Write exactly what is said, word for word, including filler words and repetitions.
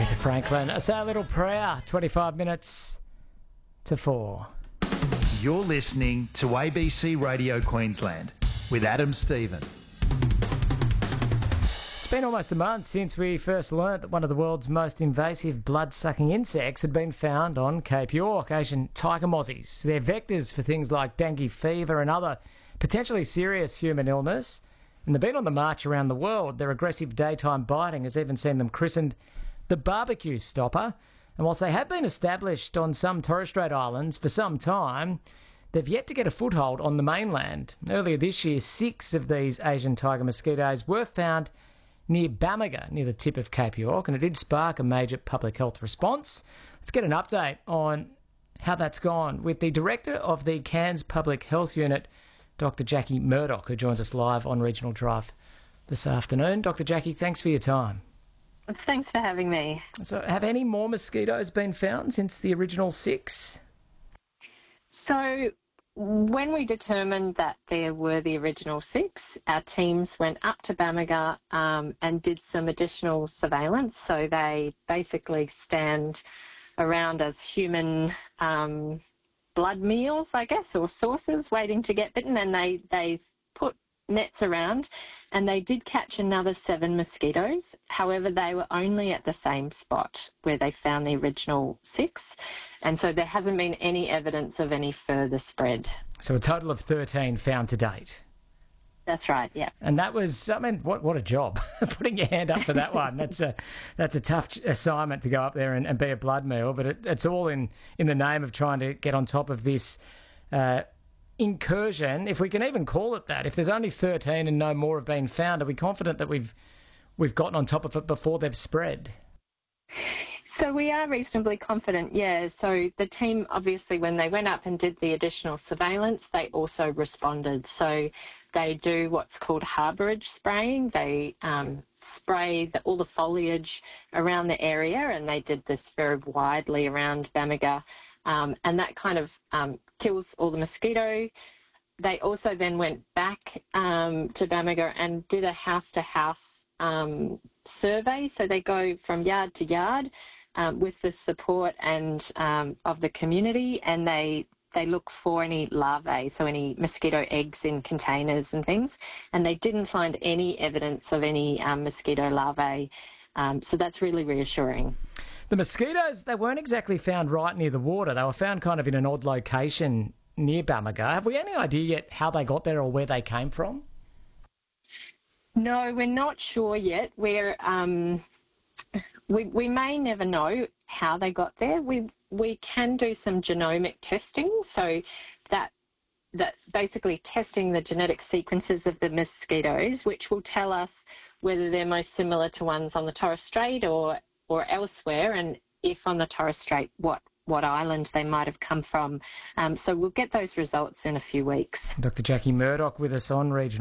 Aretha Franklin. I say a little prayer, twenty-five minutes to four. You're listening to A B C Radio Queensland with Adam Stephen. It's been almost a month since we first learnt that one of the world's most invasive blood-sucking insects had been found on Cape York, Asian tiger mozzies. They're vectors for things like dengue fever and other potentially serious human illness. And they've been on the march around the world. Their aggressive daytime biting has even seen them christened the barbecue stopper. And whilst they have been established on some Torres Strait Islands for some time, they've yet to get a foothold on the mainland. Earlier this year, six of these Asian tiger mosquitoes were found near Bamaga, near the tip of Cape York, and it did spark a major public health response. Let's get an update on how that's gone with the Director of the Cairns Public Health Unit, Doctor Jackie Murdoch, who joins us live on Regional Drive this afternoon. Doctor Jackie, thanks for your time. Thanks for having me. So have any more mosquitoes been found since the original six? So when we determined that there were the original six, our teams went up to Bamaga um, and did some additional surveillance. So they basically stand around as human um, blood meals, I guess, or sources waiting to get bitten, and they, they put nets around, and they did catch another seven mosquitoes. However, they were only at the same spot where they found the original six, and so there hasn't been any evidence of any further spread. So a total of thirteen found to date. That's right, yeah. And that was, I mean, what what a job, putting your hand up for that one. That's a that's a tough assignment to go up there and, and be a blood meal, but it, it's all in, in the name of trying to get on top of this uh, incursion, if we can even call it that. If there's only thirteen and no more have been found, are we confident that we've we've gotten on top of it before they've spread? So we are reasonably confident, yeah. So the team, obviously, when they went up and did the additional surveillance, they also responded. So they do what's called harbourage spraying. They um, spray the, all the foliage around the area, and they did this very widely around Bamaga, um, and that kind of um, kills all the mosquito. They also then went back um, to Bamaga and did a house-to-house um, survey. So they go from yard to yard um, with the support and um, of the community, and they they look for any larvae, so any mosquito eggs in containers and things, and they didn't find any evidence of any um, mosquito larvae. Um, so that's really reassuring. The mosquitoes, they weren't exactly found right near the water. They were found kind of in an odd location near Bamaga. Have we any idea yet how they got there or where they came from? No, we're not sure yet. We're um, we we may never know how they got there. We we can do some genomic testing, so that that basically testing the genetic sequences of the mosquitoes, which will tell us whether they're most similar to ones on the Torres Strait or or elsewhere, and if on the Torres Strait, what what island they might have come from. Um, so we'll get those results in a few weeks. Doctor Jackie Murdoch with us on Regional